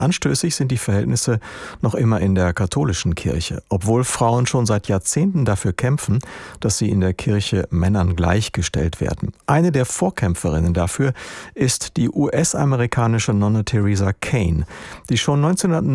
Anstößig sind die Verhältnisse noch immer in der katholischen Kirche, obwohl Frauen schon seit Jahrzehnten dafür kämpfen, dass sie in der Kirche Männern gleichgestellt werden. Eine der Vorkämpferinnen dafür ist die US-amerikanische Nonne Teresa Kane, die schon 19